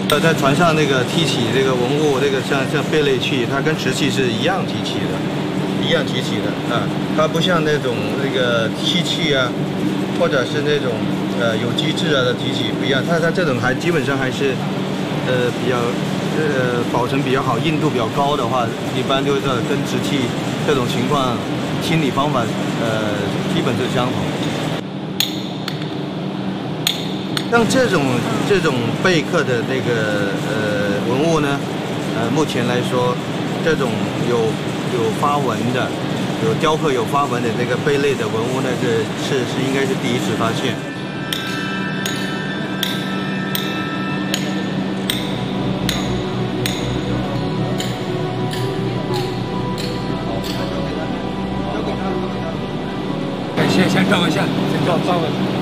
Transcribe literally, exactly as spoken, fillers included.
呃，在船上那个提起这个文物，这个像像贝类器，它跟瓷器是一样提起的，一样提起的啊。它不像那种那个漆器啊，或者是那种呃有机质啊的提起不一样，它它这种还基本上还是呃比较呃保存比较好，硬度比较高的话，一般就是跟瓷器这种情况清理方法呃基本是相同。 像这种这种贝壳的那个呃文物呢，呃，目前来说，这种有有花纹的、有雕刻有花纹的这个贝类的文物呢，是是是应该是第一次发现。 先先照个相，先照照个。